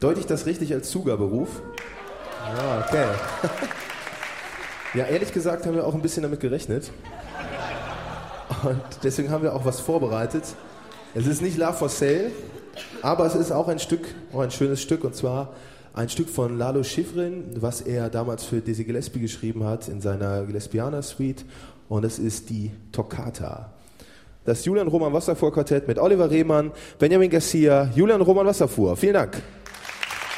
Deute ich das richtig als Zugaberuf? Ja, okay. Ja, ehrlich gesagt haben wir auch ein bisschen damit gerechnet. Und deswegen haben wir auch was vorbereitet. Es ist nicht Love for Sale, aber es ist auch ein schönes Stück, und zwar ein Stück von Lalo Schifrin, was er damals für Dizzy Gillespie geschrieben hat in seiner Gillespianer Suite, und es ist die Toccata. Das Julian Roman Wasserfuhr Quartett mit Oliver Rehmann, Benjamin Garcia, Julian Roman Wasserfuhr. Vielen Dank.